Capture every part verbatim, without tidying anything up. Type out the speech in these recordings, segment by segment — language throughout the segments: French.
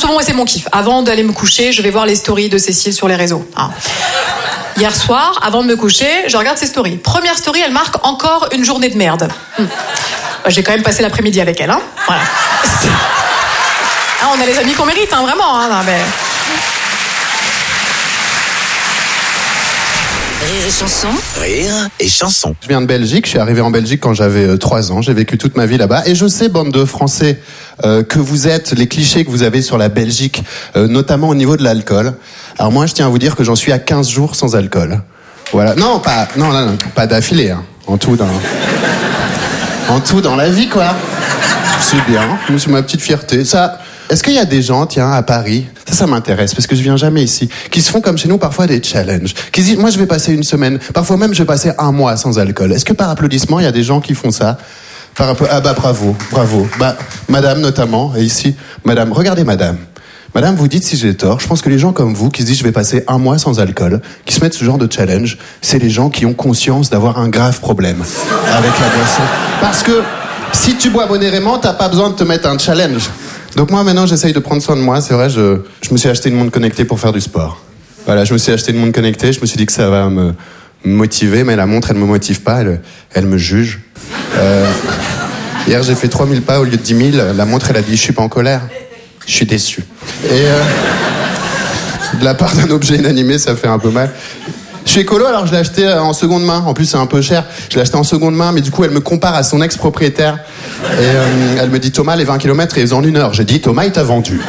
ce moment, c'est mon kiff. Avant d'aller me coucher, je vais voir les stories de Cécile sur les réseaux. Hein. Hier soir, avant de me coucher, je regarde ses stories. Première story, elle marque encore une journée de merde. Hum. J'ai quand même passé l'après-midi avec elle. Hein. Voilà. Ah, on a les amis qu'on mérite, hein, vraiment. Hein, non, mais... Rire et chanson. Rire et chanson. Je viens de Belgique, je suis arrivé en Belgique quand j'avais trois ans, j'ai vécu toute ma vie là-bas, et je sais, bande de Français, euh, que vous êtes, les clichés que vous avez sur la Belgique, euh, notamment au niveau de l'alcool. Alors moi, je tiens à vous dire que j'en suis à quinze jours sans alcool. Voilà. Non, pas, non, non, non, pas d'affilée, hein. En tout, dans, en tout dans la vie, quoi. C'est bien, c'est ma petite fierté. Ça... Est-ce qu'il y a des gens, tiens, à Paris, ça, ça m'intéresse, parce que je viens jamais ici, qui se font comme chez nous parfois des challenges, qui disent, moi je vais passer une semaine, parfois même je vais passer un mois sans alcool. Est-ce que par applaudissement, il y a des gens qui font ça? Par app- Ah bah bravo, bravo. Bah, madame notamment, et ici, madame, regardez madame. Madame, vous dites si j'ai tort, je pense que les gens comme vous, qui se disent je vais passer un mois sans alcool, qui se mettent ce genre de challenge, c'est les gens qui ont conscience d'avoir un grave problème avec la boisson. Parce que si tu bois modérément, t'as pas besoin de te mettre un challenge. Donc moi maintenant j'essaye de prendre soin de moi, c'est vrai, je, je me suis acheté une montre connectée pour faire du sport. Voilà, je me suis acheté une montre connectée, je me suis dit que ça va me motiver, mais la montre elle me motive pas, elle, elle me juge. Euh, hier j'ai fait trois mille pas au lieu de dix mille, la montre elle a dit je suis pas en colère, je suis déçu. Et euh, de la part d'un objet inanimé ça fait un peu mal. Je suis écolo, alors je l'ai acheté en seconde main. En plus, c'est un peu cher. Je l'ai acheté en seconde main, mais du coup, elle me compare à son ex-propriétaire. Et euh, elle me dit, Thomas, les vingt kilomètres, ils en une heure. J'ai dit, Thomas, il t'a vendu.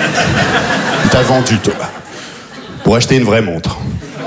Il t'a vendu, Thomas. Pour acheter une vraie montre.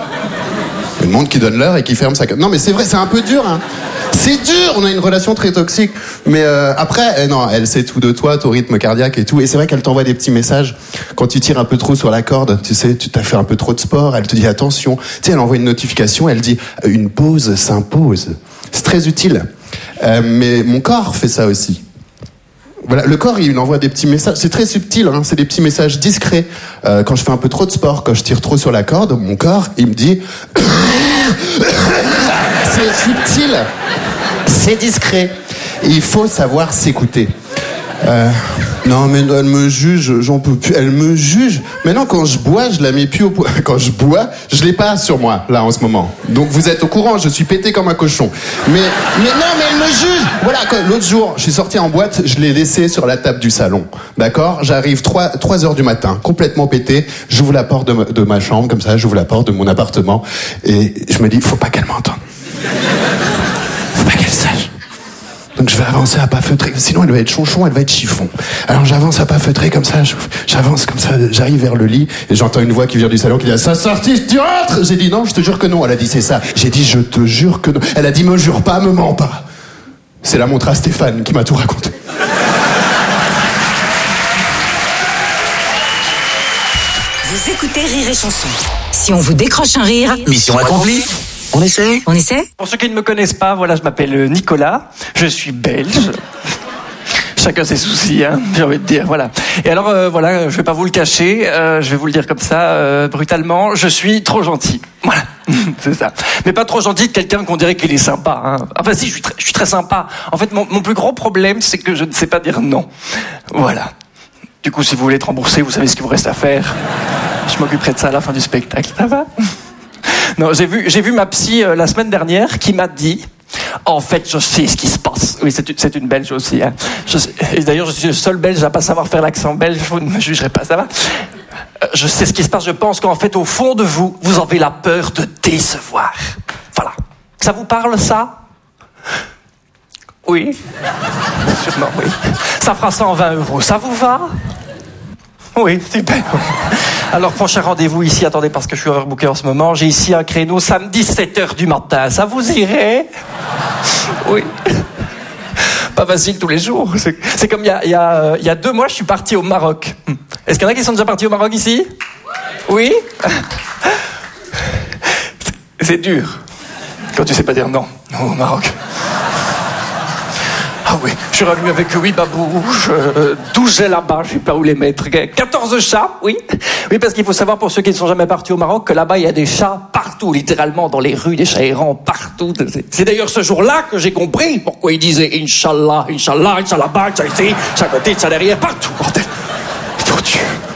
Une montre qui donne l'heure et qui ferme sa... Non, mais c'est vrai, c'est un peu dur, hein. C'est dur, on a une relation très toxique. Mais euh, après, eh non, elle sait tout de toi, ton rythme cardiaque et tout. Et c'est vrai qu'elle t'envoie des petits messages quand tu tires un peu trop sur la corde. Tu sais, tu t'as fait un peu trop de sport. Elle te dit attention. Tu sais, elle envoie une notification. Elle dit une pause s'impose. C'est très utile. Euh, mais mon corps fait ça aussi. Voilà, le corps, il envoie des petits messages. C'est très subtil, hein, c'est des petits messages discrets. Euh, quand je fais un peu trop de sport, quand je tire trop sur la corde, mon corps, il me dit... c'est subtil, c'est discret. Et il faut savoir s'écouter. Euh, non, mais elle me juge, j'en peux plus. Elle me juge. Maintenant, quand je bois, je la mets plus au point. Quand je bois, je l'ai pas sur moi, là, en ce moment. Donc, vous êtes au courant, je suis pété comme un cochon. Mais, mais non, mais elle me juge. Voilà, quand, l'autre jour, je suis sorti en boîte, je l'ai laissé sur la table du salon. D'accord? J'arrive trois heures du matin, complètement pété. J'ouvre la porte de ma, de ma chambre, comme ça, j'ouvre la porte de mon appartement. Et je me dis, faut pas qu'elle m'entende. Faut pas qu'elle sache. Donc je vais avancer à pas feutrer, sinon elle va être chonchon, elle va être chiffon. Alors j'avance à pas feutrer comme ça, j'avance comme ça, j'arrive vers le lit, et j'entends une voix qui vient du salon qui dit « Ça sortit, tu rentres ?» J'ai dit « Non, je te jure que non ». Elle a dit « C'est ça ». J'ai dit « Je te jure que non ». Elle a dit « Me jure pas, me mens pas ». C'est la montre à Stéphane qui m'a tout raconté. Vous écoutez Rire et Chanson. Si on vous décroche un rire... Mission accomplie. On essaie On essaie? Pour ceux qui ne me connaissent pas, voilà, je m'appelle Nicolas, je suis belge. Chacun ses soucis, hein, j'ai envie de dire, voilà. Et alors, euh, voilà, je vais pas vous le cacher, euh, je vais vous le dire comme ça, euh, brutalement, je suis trop gentil. Voilà, c'est ça. Mais pas trop gentil de quelqu'un qu'on dirait qu'il est sympa, hein. Enfin si, je suis très, je suis très sympa. En fait, mon, mon plus gros problème, c'est que je ne sais pas dire non. Voilà. Du coup, si vous voulez être remboursé, vous savez ce qu'il vous reste à faire. Je m'occuperai de ça à la fin du spectacle, ça va? Non, j'ai vu, j'ai vu ma psy euh, la semaine dernière qui m'a dit, en fait, je sais ce qui se passe. Oui, c'est une, c'est une Belge aussi. Hein. Je sais, et d'ailleurs, je suis le seul Belge à pas savoir faire l'accent belge. Vous ne me jugerez pas, ça va? euh, Je sais ce qui se passe. Je pense qu'en fait, au fond de vous, vous avez la peur de décevoir. Voilà. Ça vous parle, ça? Oui. Sûrement, oui. Ça fera cent vingt euros. Ça vous va? Oui, super. Alors, prochain rendez-vous ici, attendez, parce que je suis overbooké en ce moment, j'ai ici un créneau samedi sept heures du matin. Ça vous irait? Oui. Pas facile tous les jours. C'est, c'est comme il y a, il y a, il y a deux mois, je suis parti au Maroc. Est-ce qu'il y en a qui sont déjà partis au Maroc ici? Oui. C'est dur. Quand tu sais pas dire non. Non au Maroc. Ah oui, je suis revenu avec huit babouches, euh, douze gels là-bas, je sais pas où les mettre, quatorze chats, oui. Oui, parce qu'il faut savoir, pour ceux qui ne sont jamais partis au Maroc, que là-bas, il y a des chats partout, littéralement, dans les rues, des chats errants partout. C'est, c'est d'ailleurs ce jour-là que j'ai compris pourquoi ils disaient Inch'Allah, Inch'Allah, Inch'Allah, Inch'Allah, Inch'Allah, chat côté, chat derrière, partout, bordel. Mon Dieu.